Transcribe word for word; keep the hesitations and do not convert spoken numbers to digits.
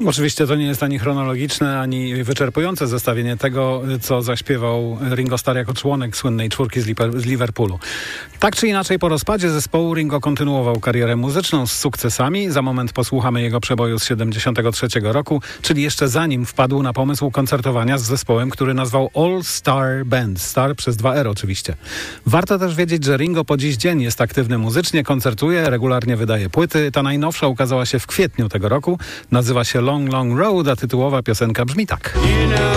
Oczywiście to nie jest ani chronologiczne, ani wyczerpujące zestawienie tego, co zaśpiewał Ringo Starr jako członek słynnej czwórki z, Liper- z Liverpoolu. Tak czy inaczej, po rozpadzie zespołu Ringo kontynuował karierę muzyczną z sukcesami. Za moment posłuchamy jego przeboju z siedemdziesiątego trzeciego roku, czyli jeszcze zanim wpadł na pomysł koncertowania z zespołem, który nazwał All Star Band. Star przez dwa R oczywiście. Warto też wiedzieć, że Ringo po dziś dzień jest aktywny muzycznie, koncertuje, regularnie wydaje płyty. Ta najnowsza ukazała się w kwietniu tego roku. Nazywa się Long Long Road, a tytułowa piosenka brzmi tak.